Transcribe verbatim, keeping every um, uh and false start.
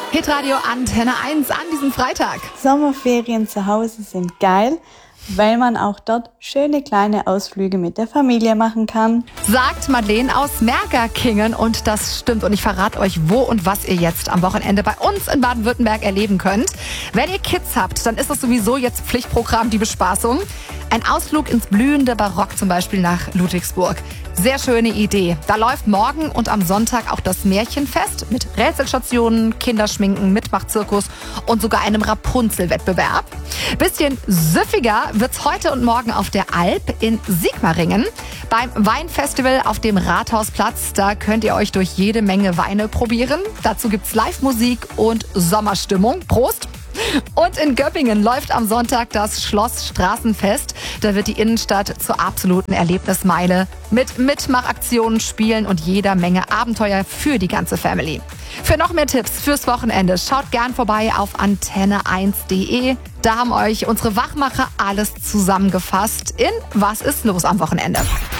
Hitradio Antenne eins an diesem Freitag. Sommerferien zu Hause sind geil, weil man auch dort schöne kleine Ausflüge mit der Familie machen kann. Sagt Madeleine aus Mergerkingen und das stimmt. Und ich verrate euch, wo und was ihr jetzt am Wochenende bei uns in Baden-Württemberg erleben könnt. Wenn ihr Kids habt, dann ist das sowieso jetzt Pflichtprogramm, die Bespaßung. Ein Ausflug ins blühende Barock zum Beispiel nach Ludwigsburg. Sehr schöne Idee. Da läuft morgen und am Sonntag auch das Märchenfest mit Rätselstationen, Kinderschminken, Mitmachzirkus und sogar einem Rapunzel-Wettbewerb. Bisschen süffiger wird's heute und morgen auf der Alp in Sigmaringen. Beim Weinfestival auf dem Rathausplatz, da könnt ihr euch durch jede Menge Weine probieren. Dazu gibt's Live-Musik und Sommerstimmung. Prost! Und in Göppingen läuft am Sonntag das Schloss Straßenfest. Da wird die Innenstadt zur absoluten Erlebnismeile mit Mitmachaktionen, Spielen und jeder Menge Abenteuer für die ganze Family. Für noch mehr Tipps fürs Wochenende schaut gern vorbei auf antenne eins punkt de. Da haben euch unsere Wachmacher alles zusammengefasst in Was ist los am Wochenende.